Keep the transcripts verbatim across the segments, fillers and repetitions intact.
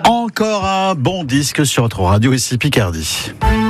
Encore un bon disque sur votre radio, ici Picardie.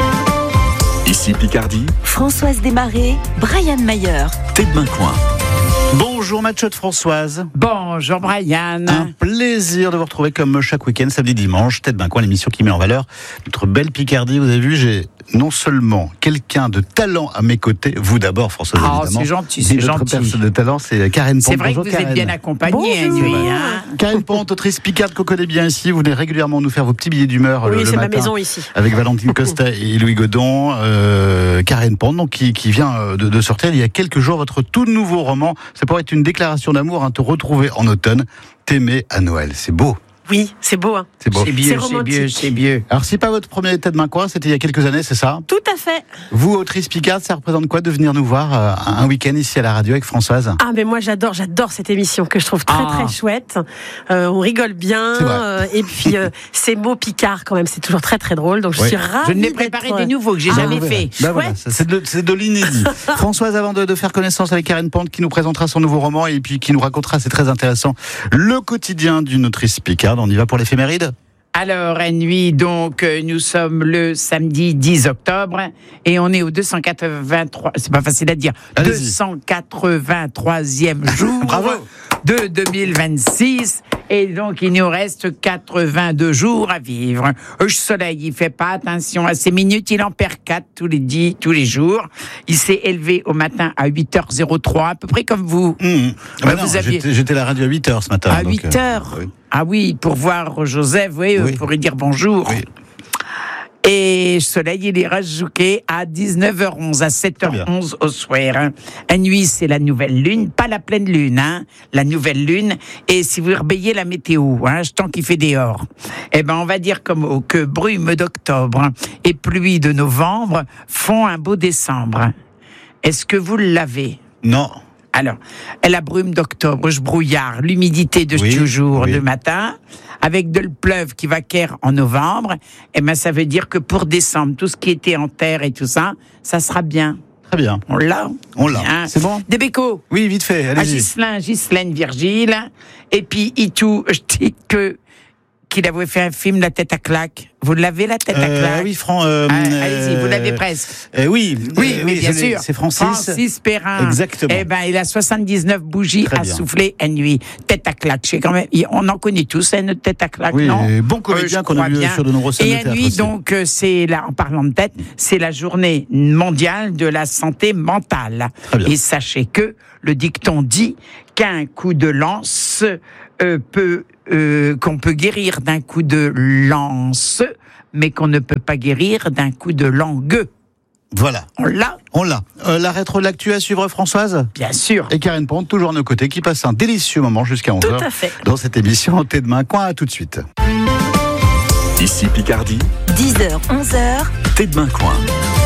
Ici Picardie, Françoise Desmarais, Brian Mayer. Tête d'un coin. Bonjour Mathieu de Françoise. Bonjour Brian. Un plaisir de vous retrouver comme chaque week-end, samedi, dimanche. Tête d'un coin, l'émission qui met en valeur notre belle Picardie. Vous avez vu, j'ai non seulement quelqu'un de talent à mes côtés, vous d'abord Françoise oh, évidemment. c'est gentil, c'est notre gentil. personne de talent, c'est Karen Ponte. C'est vrai Bonjour, que vous Karen. êtes bien accompagnée à nuit. Hein. Karen Ponte, autrice picarde qu'on connaît bien ici. Vous venez régulièrement nous faire vos petits billets d'humeur Oui, le, le c'est matin. ma maison ici. Avec Valentine Costa et Louis Godon. Euh, Karen Ponte, donc, qui, qui vient de, de sortir il y a quelques jours votre tout nouveau roman. Ça pourrait être une déclaration d'amour, hein, te retrouver en automne, t'aimer à Noël. C'est beau. Oui, c'est beau. Hein. C'est beau. C'est vieux, c'est vieux, c'est vieux. Alors, c'est pas votre premier Tête d'un coin, c'était il y a quelques années, c'est ça? Tout à fait. Vous, autrice picarde, ça représente quoi de venir nous voir euh, un week-end ici à la radio avec Françoise? Ah, mais moi j'adore, j'adore cette émission que je trouve très Ah. très chouette. Euh, on rigole bien, C'est vrai. euh, et puis euh, ces mots picards quand même, c'est toujours très très drôle. Donc je Oui. suis ravie. Je n'ai d'être- préparé des nouveaux que j'ai Ah, jamais Ben fait. voilà. Ben voilà, Ouais. ça, c'est de, c'est de l'inédit. Françoise, avant de, de faire connaissance avec Karen Ponte, qui nous présentera son nouveau roman et puis qui nous racontera, c'est très intéressant, le quotidien d'une autrice picarde. On y va pour l'éphéméride? Alors, à nuit, donc, euh, nous sommes le samedi dix octobre et on est au deux cent quatre-vingt-trois, c'est pas facile à dire, Allez-y. deux cent quatre-vingt-troisième jour Bravo. de deux mille vingt-six. Et donc, il nous reste quatre-vingt-deux jours à vivre. Le soleil, il fait pas attention à ces minutes, il en perd quatre tous les dix, tous les jours. Il s'est élevé au matin à huit heures zéro trois, à peu près comme vous. Mmh. Ah bah vous non, aviez- j'étais, j'étais à la radio à huit heures ce matin. À donc, huit heures. euh, oui. Ah oui, pour voir Joseph, oui, Oui. pour lui dire bonjour. Oui. Et Soleil, il ira jouer à dix-neuf heures onze, à sept heures onze au soir. À nuit, c'est la nouvelle lune, pas la pleine lune, hein, la nouvelle lune. Et si vous rebayez la météo, hein, tant qu'il fait dehors, eh ben, on va dire comme que brume d'octobre et pluie de novembre font un beau décembre. Est-ce que vous l'avez? Non. Alors, la brume d'octobre, je brouillard, l'humidité de Oui, ce jour, oui. de matin, avec de le pleuve qui va caire en novembre, eh ben, ça veut dire que pour décembre, tout ce qui était en terre et tout ça, ça sera bien. Très bien. On l'a. On l'a. Bien. C'est bon? Des bécos. Oui, vite fait, À allez-y. Ghislain, Ghislaine Virgile. Et puis, Itou, je dis que, qu'il avait fait un film, La tête à claque. Vous l'avez, La tête à Euh, claque? oui, Fran, euh, Ah, allez-y, vous l'avez euh, presque. euh, oui, Oui, euh, mais bien je l'ai. sûr. C'est Francis. Francis Perrin. Exactement. Eh ben, il a soixante-dix-neuf bougies Très à bien. souffler à nuit. Tête à claque. Je sais quand même, on en connaît tous, hein, notre tête à claque, Oui, non? bon comédien Euh, je qu'on a crois vu bien. sur de nombreuses scènes Et de à théâtre nuit, aussi. donc, euh, c'est là, en parlant de tête, c'est la journée mondiale de la santé mentale. Très bien. Et sachez que le dicton dit qu'un coup de lance euh, peut, euh, qu'on peut guérir d'un coup de lance, mais qu'on ne peut pas guérir d'un coup de langue. Voilà, On l'a, on l'a. Euh, la rétro l'actu à suivre, Françoise? bien sûr. Et Karen Ponte, toujours à nos côtés, qui passe un délicieux moment jusqu'à onze heures. Tout à fait. Dans cette émission, Tête de main coin, à tout de suite. Ici Picardie, dix heures, onze heures. Tête d'un coin.